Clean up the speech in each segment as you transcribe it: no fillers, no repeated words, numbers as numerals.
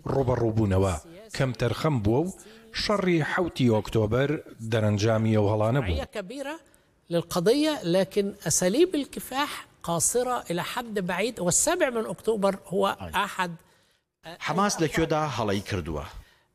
ڕوبەڕووبوونەوە کەم تەرخەم بووە و شەڕی 7 ئۆکتۆبر دەرەنجامی ئەو هەڵانە بوو. كبيرة للقضية لكن أساليب الكفاح قاصرة إلى حد بعيد، والسابع من أكتوبر هو أحد. حماس لەکوێدا هەڵەی کردووە؟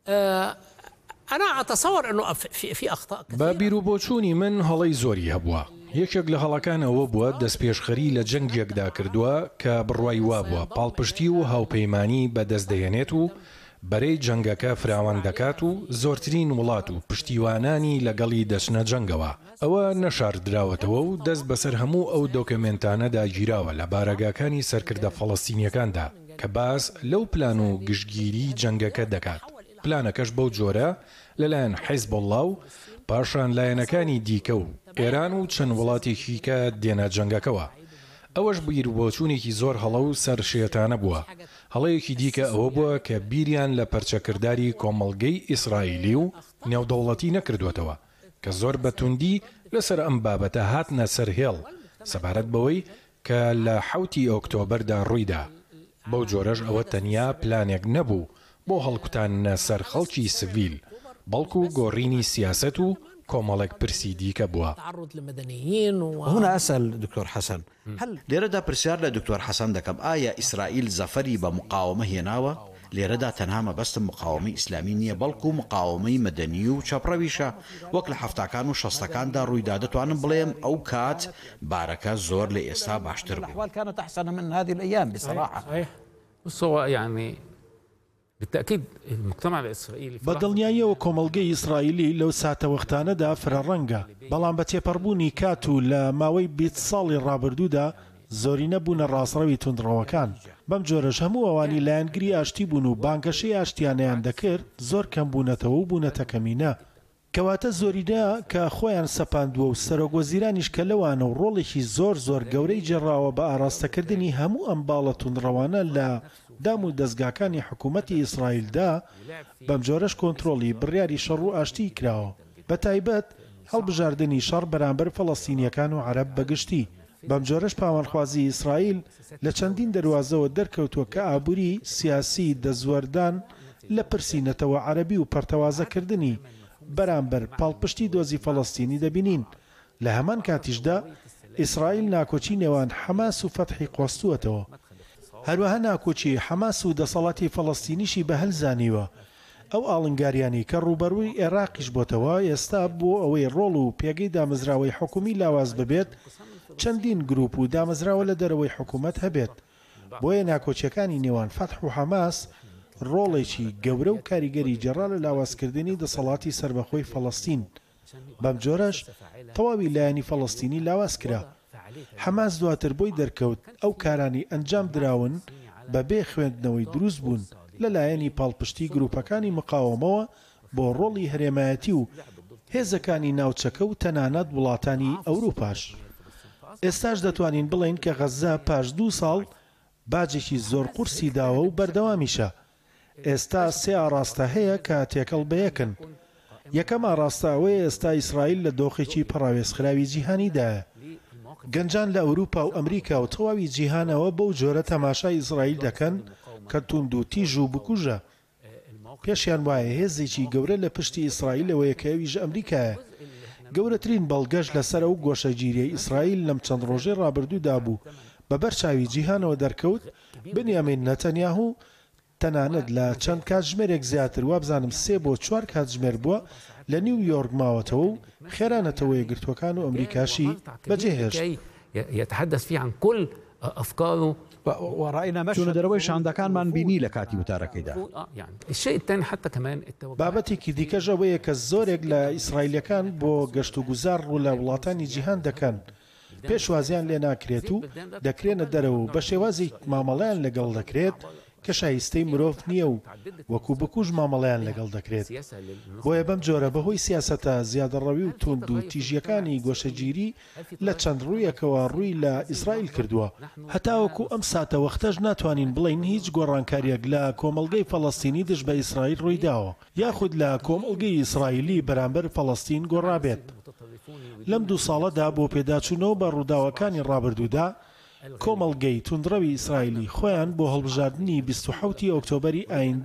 أنا أتصور أنه في أخطاء كثيرة. بە بیرروبۆچوونی من هەڵەی زۆری هەبووە. یەکێک لە هەڵەکانەوە بووە دەستپێشخەری لە جەنگێکدا کردووە کە بڕوای وا بووە پاڵپشتی و هاوپەیمانی بەدەستدەێنێت و بەرەی جەنگەکە فراوان دەکات و زۆرترین وڵات و پشتیوانانی لەگەڵی دەچنە جەنگەوە. ئەوە نەشاردراوەتەوە و دەست بەسەر هەموو ئەو دۆکمنتانەدا گیراوە لە بارەگاکانی سەرکردە فەڵەستینیەکاندا کە باس لەو پلان و گشتگیری جەنگەکە دەکات. پلانەکەش بەو جۆرە لەلایەن حیزب الله و پاشان لایەنەکانی دیکە و ئێران و چەند وڵاتێکی کە دێنە جەنگەکەوە. ئەوەش بیرروبۆچوونێکی زۆر هەڵە و سەرشێتانە بووە. هەڵەیەکی دیکە ئەوە بووە کە بیریان لە پەرچەکردداری کۆمەڵگەی ئیسرائیلی و نێودەوڵەتی نەکردوێتەوە کە زۆر بەتوندی لەسەر ئەم بابەتە هاتنە سەر هێڵ سەبارەت بەوەی کە لە 7 ئۆکتۆبردا ڕوویدا. بەو جۆرەش ئەوە تەنیا پلانێک نەبوو بۆ هەڵکوتانە سەر خەڵکی سڤیل، بەڵکو گۆڕینی سیاست و کۆمەڵێک پرسی دیکە بووە. هنا أسأل دكتور حسن، هل لێرەدا پرسیار لە دکتۆر حەسەن دەکەم ئایا ئیسرائیل زەفەری بە مقاومە هێناوە؟ لێرەدا تەنها مەبەستم مقاومەی ئیسلامی نییە بەڵکو مقاومەی مەدەنی و چاپڕەویشە. وەک لە 70کان و 60کاندا ڕوویدا دەتوانم بڵێم ئەو کات بارەکە زۆر لە ئێستا باشتر بوو. الأحوال كانت أحسن من هذه الأيام بصراحة. يعني بالتأكيد المجتمع الإسرائيلي بەدڵنیاییەوە کۆمەڵگەی ئیسرائیلی لەو ساتەوەختانەدا فرەڕەنگە، بەڵام بە تێپەڕبوونی کات و لە ماوەی 20 ساڵی ڕابردوودا زۆری نەبوونە ڕاستڕەوی توندڕەوەکان. بەم جۆرەش هەموو ئەوانی لایەنگری ئاشتی بوون و بانگەشەی ئاشتیانیان دەکرد زۆر کەم بوونەتەوە و بوونەتە کەمینە. کەواتە زۆریدا کە خۆیان سەپاندووە و سەرۆگۆزیرانیش کە لەوانە و ڕۆڵێکی زۆر گەورەی جێڕاوە بە ئاراستەکردنی هەموو ئەم باڵە توندڕەوانە لە دام و دەستگاکانی حکوومەتی ئیسرائیلدا. بەم جۆرەش کۆنتترۆلی بڕیاری شەڕ و ئاشتی کراوە، بە تایبەت هەڵبژاردننی شەڕ بەرامبەر فەڵەستینیەکان و عەرەب بەگشتی. بەم جۆرەش پامانخوازی ئیسرائیل لە چەندین دەواازەوە دەرکەوتووە کە ئابووری سیاسی دەزوەردان لە پرسینەتەوە عەرەبی و پەرتەوازەکردنی بەرامبەر پاڵپشتی دۆزی فەڵەستینی دەبینین. لە هەمان کاتیشدا ئیسرائیل ناکۆچی نێوان حەماس و فەتحی قۆستووەتەوە. هەروەها ناکۆچی حەماس و دەسەڵاتی فەڵەستینیشی بە هەلزانیوە. ئەو ئاڵنگاریانی کە ڕوبەرووی عێراقیش بۆتەوە ئێستا بۆ ئەوەی ڕۆڵ و پێگەی دامەزراوەی حکومی لاواز ببێت چەندین گروپ و دامەزراوە لە دەرەوەی حکوومەت هەبێت. بۆیە ناکۆچیەکانی نێوان فەتح و حەماس ڕۆڵێکی گەورە و کاریگەری جێڕا لە لاوازکردنی دەسەڵاتی سربەخۆی فەڵەستین. بەم جۆرەش تەواوی لایەنی فەڵەستینی لاواز کرا. حەماس دواتر بۆی دەرکەوت ئەو کارانی ئەنجام دراون بەبێ خوێندنەوەی دروست بوون لەلایەنی پاڵپشتی گروپەکانی مقاومەوە بۆ ڕۆڵی هەرێمایەتی و هێزەکانی ناوچەکە و تەنانەت وڵاتانی ئەوروپاش. ئێستاش دەتوانین بڵین کە غەزە پاش 2 ساڵ باجێکی زۆر قورسی داوە و بەردەوامیشە. ئێستا 3 ئاڕاستە هەیە کە تێکەڵ بەیەکن. یەکەم ئاڕاستە ئەوەیە ئێستا ئیسرائیل لە دۆخێکی پەراوێزخراوی جیهانیدایە. گەنجان لە ئەوروپا و ئەمریکا و تەواوی جیهانەوە بەو جۆرە تەماشای ئیسرائیل دەکەن کە توند و تیژ و بکوژە. پێشیان وایە هێزێکی گەورە لە پشتی ئیسرائیلەوەیە کە ئەویش ئەمریکایە. گەورەترین بەڵگەش لەسەر ئەو گۆشەگیریەی ئیسرائیل لەم چەند ڕۆژەی ڕابردوودا بوو بە بەرچاوی جیهانەوە دەرکەوت. بنیامین نەتەنیاهو تەنانەت لە چەند کاتژمێرێک زیاتر وابزانم 3 بۆ 4 کاتژمێر بووە لە نیویۆرک ماوەتەوە و خێرانەتەوە یەکگرتوەکان و ئەمریکاشی بەجێهێشت. يتحدث فيه عن كل أفكاره چونە دەرەوەی شاندەکانمان بینی لە کاتی وتارەکەیدا. بابەتێکی دیکەش ئەوەیە کە زۆرێک لە ئیسرائیلەکان بۆ گەشت و گوزار ڕوو لە وڵاتانی جیهان دەکەن. پێشوازیان لێ ناکرێت و دەکرێنە دەرەوە و بە شێوازی مامەڵەیان لەگەڵ دەکرێت کە شایستەی مرۆڤ نییە و وەکو بکوژ مامەڵەیان لەگەڵ دەکرێت. بۆیە بەم جۆرە بەهۆی سیاسەتە زیادەڕەوی و توند و تیژیەکانی گۆشەگیری لە چەند ڕوویەکەوە ڕووی لە ئیسرائیل کردووە. هەتاوەکو ئەم ساتە وەختەش ناتوانین بڵین هیچ گۆڕانکاریەک لە کۆمەڵگەی فەڵەستینی دژ بە ئیسرائیل ڕوویداوە یاخود لە کۆمەڵگەی ئیسرائیلی بەرامبەر فەڵەستین گۆڕابێت. لەم 2 ساڵەدا بۆ پێداچوونەوە بە ڕووداوەکانی ڕابردوودا کۆمەڵگەی توندڕەوی ئیسرائیلی خۆیان بۆ هەڵبژاردننی 27 ئۆکتۆبەری ئاین